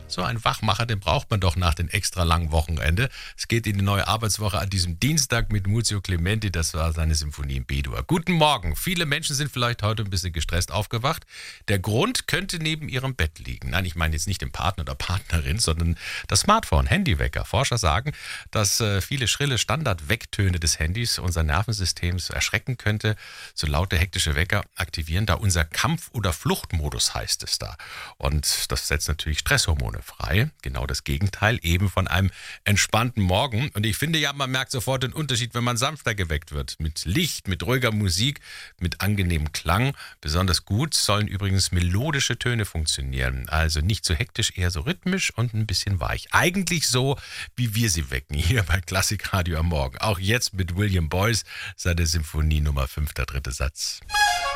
So ein Wachmacher, den braucht man doch nach dem extra langen Wochenende. Es geht in die neue Arbeitswoche an diesem Dienstag mit Muzio Clementi. Das war seine Symphonie in B-Dur. Guten Morgen. Viele Menschen sind vielleicht heute ein bisschen gestresst aufgewacht. Der Grund könnte neben ihrem Bett liegen. Nein, ich meine jetzt nicht den Partner oder Partnerin, sondern das Smartphone, Handywecker. Forscher sagen, dass viele schrille Standardwecktöne des Handys unser Nervensystem erschrecken könnte. So laute hektische Wecker aktivieren da unser Kampf- oder Fluchtmodus, heißt es da. Und das setzt natürlich Stresshormone frei. Genau das Gegenteil eben von einem entspannten Morgen. Und ich finde ja, man merkt sofort den Unterschied, wenn man sanfter geweckt wird. Mit Licht, mit ruhiger Musik, mit angenehmem Klang. Besonders gut sollen übrigens melodische Töne funktionieren. Also nicht so hektisch, eher so rhythmisch und ein bisschen weich. Eigentlich so, wie wir sie wecken, hier bei Klassikradio am Morgen. Auch jetzt mit William Boyce, seine Symphonie Nummer 5, der dritte Satz.